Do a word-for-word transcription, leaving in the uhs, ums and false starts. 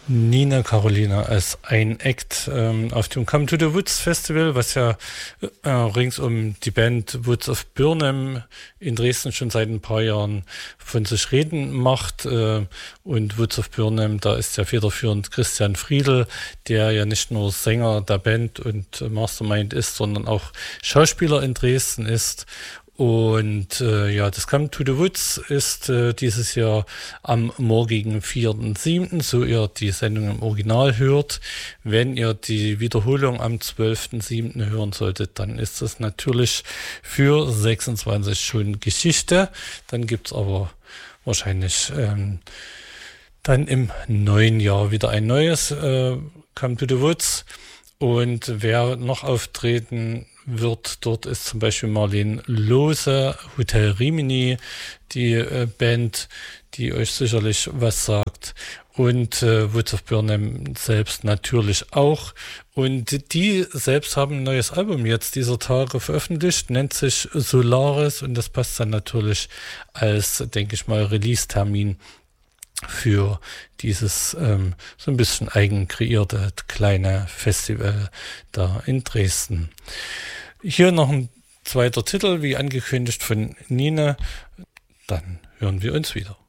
Nina Carolina als ein Act ähm, auf dem Come to the Woods Festival, was ja äh, rings um die Band Woods of Burnham in Dresden schon seit ein paar Jahren von sich reden macht. Äh, und Woods of Burnham, da ist ja federführend Christian Friedl, der ja nicht nur Sänger der Band und Mastermind ist, sondern auch Schauspieler in Dresden ist. Und äh, ja, das Come to the Woods ist äh, dieses Jahr am morgigen vierten siebten, so ihr die Sendung im Original hört. Wenn ihr die Wiederholung am zwölften siebten hören solltet, dann ist das natürlich für sechsundzwanzig schon Geschichte. Dann gibt's aber wahrscheinlich ähm, dann im neuen Jahr wieder ein neues äh, Come to the Woods. Und wer noch auftreten wird, dort ist zum Beispiel Marlene Lohse, Hotel Rimini, die äh, Band, die euch sicherlich was sagt. Und äh, Woods of Burnham selbst natürlich auch. Und die selbst haben ein neues Album jetzt dieser Tage veröffentlicht, nennt sich Solaris. Und das passt dann natürlich als, denke ich mal, Release-Termin für dieses ähm, so ein bisschen eigen kreierte kleine Festival da in Dresden. Hier noch ein zweiter Titel, wie angekündigt von Nina. Dann hören wir uns wieder.